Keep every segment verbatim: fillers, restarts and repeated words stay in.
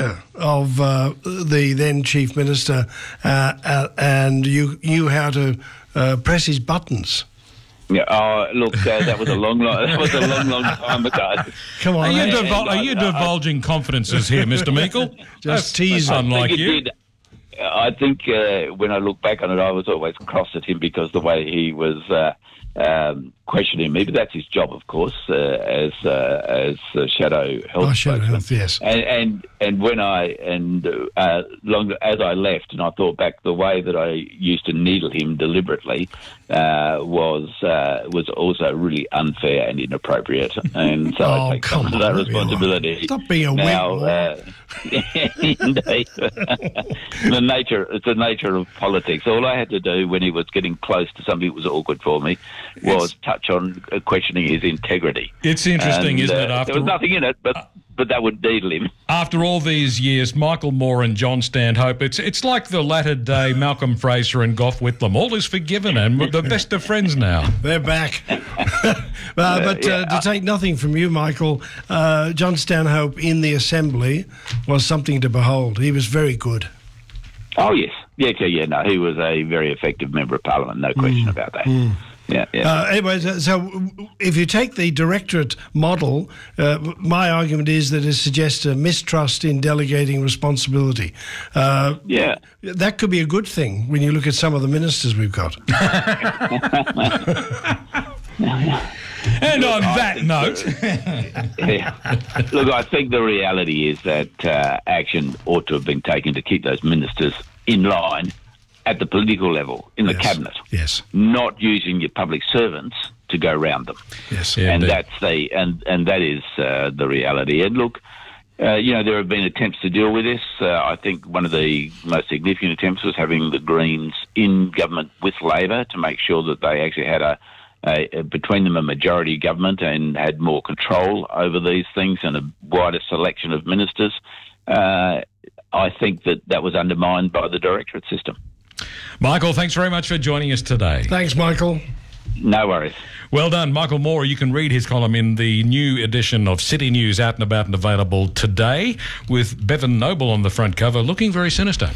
director of uh, the then Chief Minister uh, uh, and you knew how to uh, press his buttons. Yeah, oh, look, uh, that was a long, long, that was a long, long time ago. Come on, are you, and, divul- and, are you uh, divulging confidences here, Mister Meikle? Just That's, teasing. that's unlike I think it you. did. I think uh, when I look back on it, I was always cross at him because the way he was uh, um, questioning me. But that's his job, of course, uh, as uh, as uh, Shadow Health. Oh, Shadow spokesman. Health, yes. And and and when I and uh, long as I left, and I thought back, the way that I used to needle him deliberately uh, was uh, was also really unfair and inappropriate. And so Oh, I take come some of on, that really. responsibility. Stop being a now. wimp, Uh, indeed. the nature, it's the nature of politics. All I had to do when he was getting close to something that was awkward for me was It's- touch on uh, questioning his integrity. It's interesting, And, isn't uh, it? After there was nothing in it, but but that would needle him. After all these years, Michael Moore and John Stanhope, it's it's like the latter day Malcolm Fraser and Gough Whitlam. All is forgiven, and we're the best of friends now. They're back. uh, but uh, yeah, to take nothing from you, Michael, uh, John Stanhope in the Assembly was something to behold. He was very good. Oh yes, yeah, yeah, yeah. No, he was a very effective member of Parliament. No question Mm. about that. Yeah, yeah. Uh, anyway, so- so if you take the directorate model, uh, my argument is that it suggests a mistrust in delegating responsibility. Uh, yeah. That could be a good thing when you look at some of the ministers we've got. And on that note, Yeah. Look, I think the reality is that uh, action ought to have been taken to keep those ministers in line at the political level, in the Yes. cabinet, Yes. not using your public servants to go round them. Yes. Yeah. and indeed. that's the and and that is uh, the reality. And look, uh, you know, there have been attempts to deal with this. Uh, I think one of the most significant attempts was having the Greens in government with Labor to make sure that they actually had a, a, a between them a majority government and had more control over these things and a wider selection of ministers. Uh, I think that that was undermined by the directorate system. Michael, thanks very much for joining us today. Thanks, Michael. No worries. Well done, Michael Moore. You can read his column in the new edition of City News, out and about and available today, with Bevan Noble on the front cover, looking very sinister.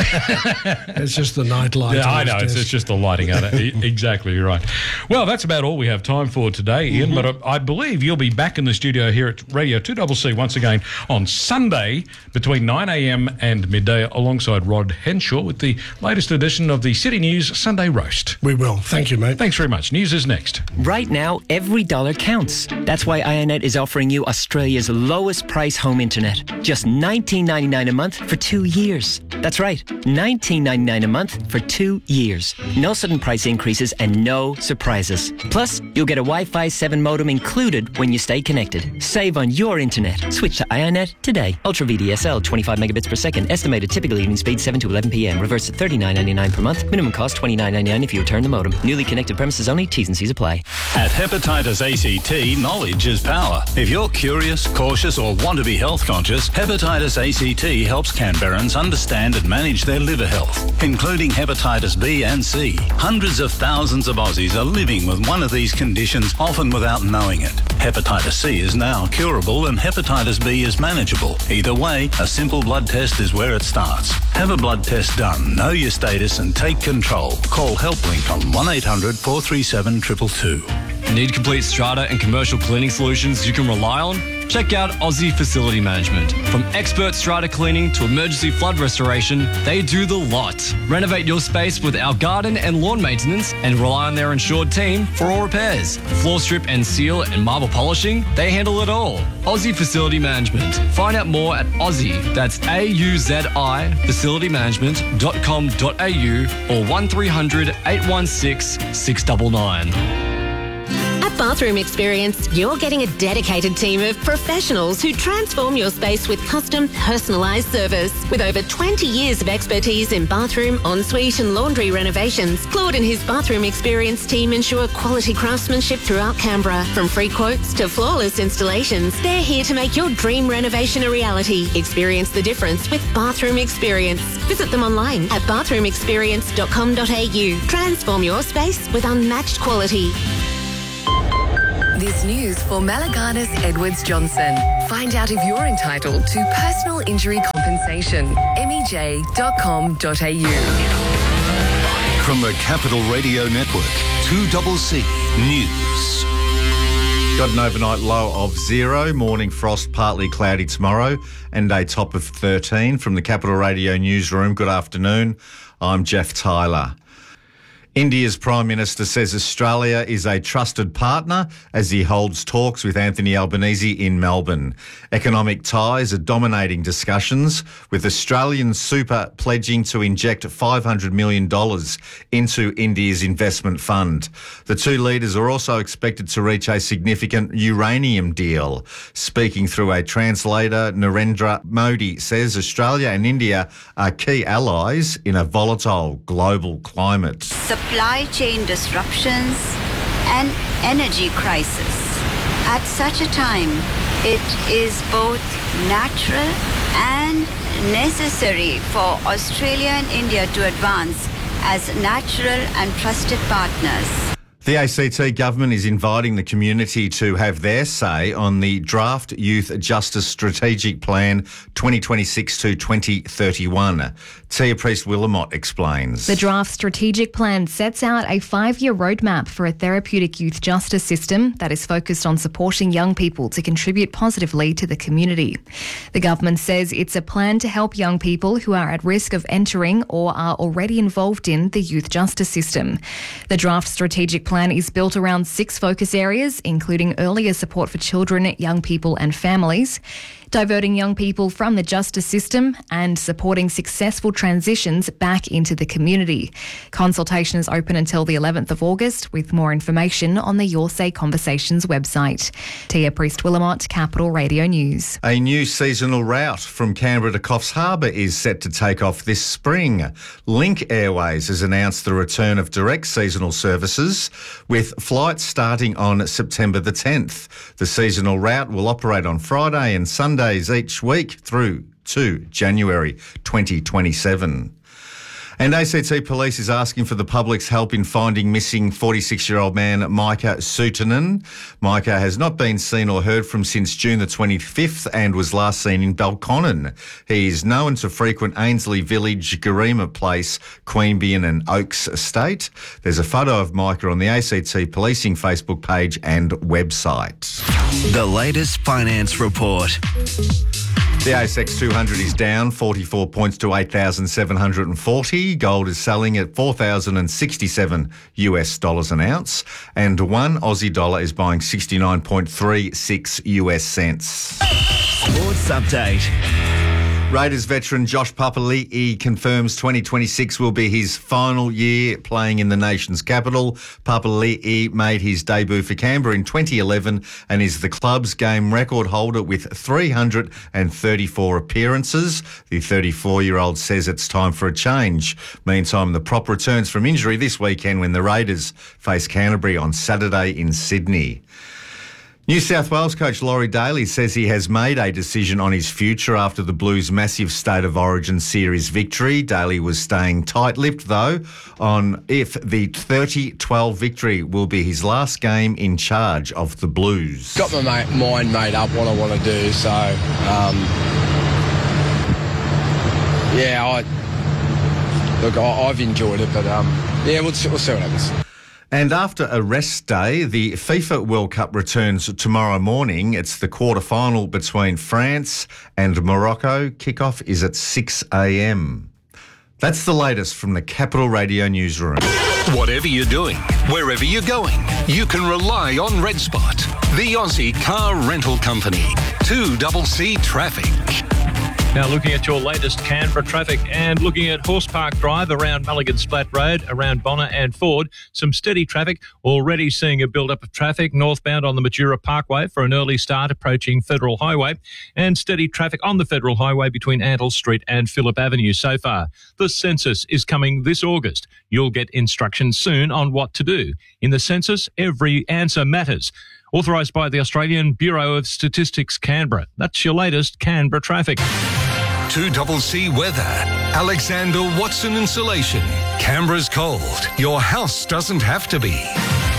It's just the night light. Yeah, on I his know. It's, desk. it's just the lighting on it. E- exactly right. Well, that's about all we have time for today, Ian. But I, I believe you'll be back in the studio here at Radio two C C once again on Sunday between nine a.m. and midday, alongside Rod Henshaw with the latest edition of the City News Sunday Roast. We will. Thank you, mate. Thanks very much. News is next. Right now, every dollar counts. That's why Ionet is offering you Australia's lowest price home internet. Just nineteen ninety-nine a month for two years. That's right, nineteen ninety-nine a month for two years. No sudden price increases and no surprises. Plus, you'll get a Wi-Fi seven modem included when you stay connected. Save on your internet. Switch to Ionet today. Ultra V D S L, twenty-five megabits per second. Estimated typical evening speed seven to eleven p.m. Reverse at thirty-nine ninety-nine per month. Minimum cost twenty-nine ninety-nine if you return the modem. Newly connected premises only. T's and C's apply. At Hepatitis A C T, knowledge is power. If you're curious, cautious, or want to be health conscious, Hepatitis A C T helps Canberrans understand and manage their liver health, including hepatitis B and C. Hundreds of thousands of Aussies are living with one of these conditions, often without knowing it. Hepatitis C is now curable and hepatitis B is manageable. Either way, a simple blood test is where it starts. Have a blood test done, know your status, and take control. Call HelpLink on one eight hundred four three seven two two two. Need complete strata and commercial cleaning solutions you can rely on? Check out Aussie Facility Management. From expert strata cleaning to emergency flood restoration, they do the lot. Renovate your space with our garden and lawn maintenance and rely on their insured team for all repairs. Floor strip and seal and marble polishing, they handle it all. Aussie Facility Management. Find out more at Aussie, that's A U Z I, facility management dot com dot a u or one three hundred eight one six six nine nine. At Bathroom Experience, you're getting a dedicated team of professionals who transform your space with custom, personalised service. With over twenty years of expertise in bathroom, ensuite and laundry renovations, Claude and his Bathroom Experience team ensure quality craftsmanship throughout Canberra. From free quotes to flawless installations, they're here to make your dream renovation a reality. Experience the difference with Bathroom Experience. Visit them online at bathroom experience dot com dot a u. Transform your space with unmatched quality. This news for Malaganas Edwards Johnson. Find out if you're entitled to personal injury compensation. m e j dot com dot a u. From the Capital Radio Network, two C C News. Got an overnight low of zero, morning frost, partly cloudy tomorrow, and a top of thirteen. From the Capital Radio newsroom, good afternoon. I'm Jeff Tyler. India's Prime Minister says Australia is a trusted partner as he holds talks with Anthony Albanese in Melbourne. Economic ties are dominating discussions, with Australian Super pledging to inject five hundred million dollars into India's investment fund. The two leaders are also expected to reach a significant uranium deal. Speaking through a translator, Narendra Modi says Australia and India are key allies in a volatile global climate. Supply chain disruptions and energy crisis. At such a time, it is both natural and necessary for Australia and India to advance as natural and trusted partners. The A C T government is inviting the community to have their say on the Draft Youth Justice Strategic Plan twenty twenty-six to twenty thirty-one. Tia Priest-Willamott explains. The draft strategic plan sets out a five-year roadmap for a therapeutic youth justice system that is focused on supporting young people to contribute positively to the community. The government says it's a plan to help young people who are at risk of entering or are already involved in the youth justice system. The draft strategic plan is built around six focus areas, including earlier support for children, young people and families, diverting young people from the justice system and supporting successful transitions back into the community. Consultation is open until the eleventh of August, with more information on the Your Say Conversations website. Tia Priest-Willamott, Capital Radio News. A new seasonal route from Canberra to Coffs Harbour is set to take off this spring. Link Airways has announced the return of direct seasonal services, with flights starting on September the tenth. The seasonal route will operate on Friday and Sunday each week through to January twenty twenty-seven. And A C T Police is asking for the public's help in finding missing forty-six-year-old man Micah Suutanen. Micah has not been seen or heard from since June the twenty-fifth and was last seen in Belconnen. He is known to frequent Ainslie Village, Garema Place, Queanbeyan and Oaks Estate. There's a photo of Micah on the A C T Policing Facebook page and website. The latest finance report. The A S X two hundred is down forty-four points to eight thousand seven hundred forty. Gold is selling at four thousand sixty-seven U S dollars an ounce, and one Aussie dollar is buying sixty-nine point three six U S cents. Sports update. Raiders veteran Josh Papali'i confirms twenty twenty-six will be his final year playing in the nation's capital. Papali'i made his debut for Canberra in twenty eleven and is the club's game record holder with three hundred thirty-four appearances. The thirty-four-year-old says it's time for a change. Meantime, the prop returns from injury this weekend when the Raiders face Canterbury on Saturday in Sydney. New South Wales coach Laurie Daly says he has made a decision on his future after the Blues' massive State of Origin series victory. Daly was staying tight-lipped, though, on if the thirty twelve victory will be his last game in charge of the Blues. Got my mind made up what I want to do, so, um, yeah, I, look, I, I've enjoyed it, but, um, yeah, we'll, we'll see what happens. And after a rest day, the FIFA World Cup returns tomorrow morning. It's the quarter-final between France and Morocco. Kickoff is at six a.m. That's the latest from the Capital Radio newsroom. Whatever you're doing, wherever you're going, you can rely on Red Spot, the Aussie car rental company. two C C Traffic. Now looking at your latest Canberra traffic and looking at Horse Park Drive around Mulligan's Flat Road, around Bonner and Ford, some steady traffic. Already seeing a build-up of traffic northbound on the Majura Parkway for an early start approaching Federal Highway, and steady traffic on the Federal Highway between Antle Street and Phillip Avenue so far. The census is coming this August. You'll get instructions soon on what to do. In the census, every answer matters. Authorised by the Australian Bureau of Statistics, Canberra. That's your latest Canberra traffic. two C C weather. Alexander Watson Insulation. Canberra's cold. Your house doesn't have to be.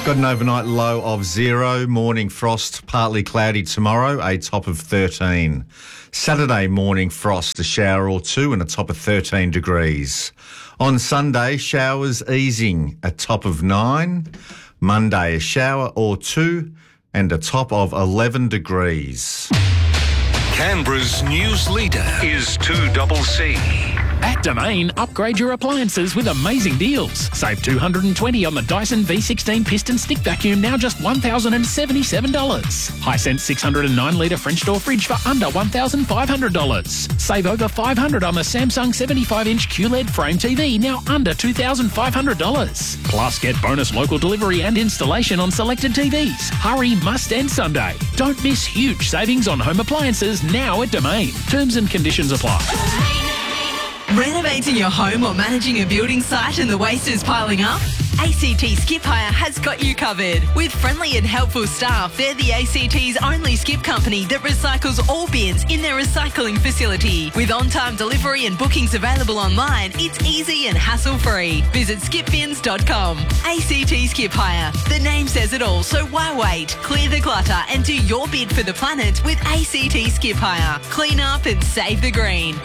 Got an overnight low of zero. Morning frost, partly cloudy tomorrow, a top of thirteen. Saturday morning frost, a shower or two and a top of thirteen degrees. On Sunday, showers easing, a top of nine. Monday, a shower or two and a top of eleven degrees. Canberra's news leader is two C C. At Domain, upgrade your appliances with amazing deals. Save two hundred twenty dollars on the Dyson V sixteen piston stick vacuum, now just one thousand seventy-seven dollars. Hisense six hundred nine litre French door fridge for under one thousand five hundred dollars. Save over five hundred dollars on the Samsung seventy-five inch Q L E D frame T V, now under two thousand five hundred dollars. Plus, get bonus local delivery and installation on selected T Vs. Hurry, must end Sunday. Don't miss huge savings on home appliances now at Domain. Terms and conditions apply. Renovating your home or managing a building site and the waste is piling up? A C T Skip Hire has got you covered. With friendly and helpful staff, they're the A C T's only skip company that recycles all bins in their recycling facility. With on-time delivery and bookings available online, it's easy and hassle-free. Visit skip bins dot com. A C T Skip Hire. The name says it all, so why wait? Clear the clutter and do your bid for the planet with A C T Skip Hire. Clean up and save the green.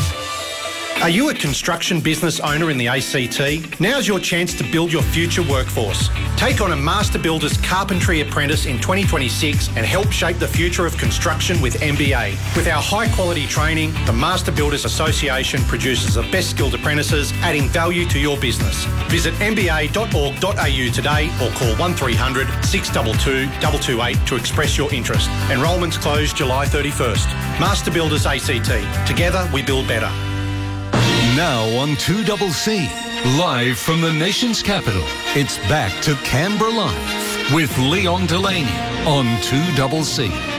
Are you a construction business owner in the A C T? Now's your chance to build your future workforce. Take on a Master Builders Carpentry Apprentice in twenty twenty-six and help shape the future of construction with M B A. With our high quality training, the Master Builders Association produces the best skilled apprentices, adding value to your business. Visit m b a dot org dot a u today or call one three hundred, six two two, two two eight to express your interest. Enrolments close July thirty-first. Master Builders A C T. Together we build better. Now on two C C, live from the nation's capital, it's back to Canberra Live with Leon Delaney on two C C.